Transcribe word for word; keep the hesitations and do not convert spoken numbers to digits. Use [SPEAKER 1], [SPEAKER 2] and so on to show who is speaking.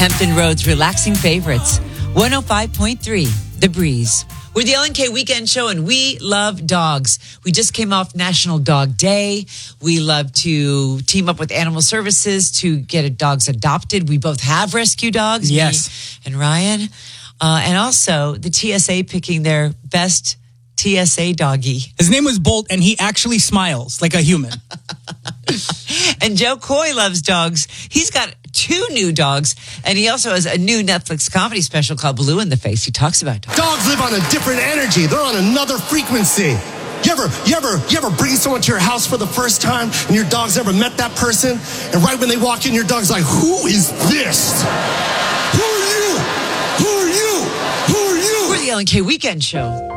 [SPEAKER 1] Hampton Road's relaxing favorites. one oh five point three, The Breeze. We're the L N K Weekend Show, and we love dogs. We just came off National Dog Day. We love to team up with Animal Services to get dogs adopted. We both have rescue dogs.
[SPEAKER 2] Yes.
[SPEAKER 1] Me and Ryan. Uh, and also the T S A picking their best T S A doggy.
[SPEAKER 2] His name was Bolt, and he actually smiles like a human.
[SPEAKER 1] And Joe Coy loves dogs. He's got two new dogs, and he also has a new Netflix comedy special called Blue in the Face. He talks about dogs.
[SPEAKER 3] Dogs live on a different energy. They're on another frequency. You ever, you ever, you ever bring someone to your house for the first time, and your dog's never met that person, and right when they walk in, your dog's like, "Who is this? Who are you? Who are you? Who are you?"
[SPEAKER 1] We're the L N K Weekend Show.